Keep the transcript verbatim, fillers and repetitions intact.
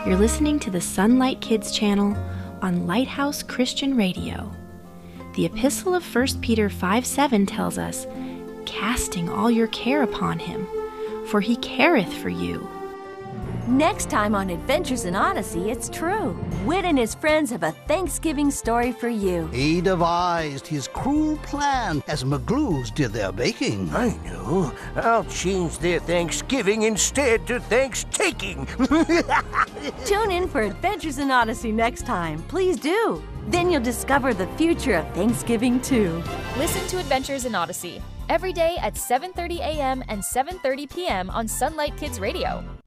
You're listening to the Sunlight Kids channel on Lighthouse Christian Radio. The Epistle of First Peter five seven tells us, "Casting all your care upon him, for he careth for you." Next time on Adventures in Odyssey, it's true. Whit and his friends have a Thanksgiving story for you. He devised his cruel plan as McGlues did their baking. I know. I'll change their Thanksgiving instead to thanks-taking. Tune in for Adventures in Odyssey next time. Please do. Then you'll discover the future of Thanksgiving, too. Listen to Adventures in Odyssey every day at seven thirty a m and seven thirty p m on Sunlight Kids Radio.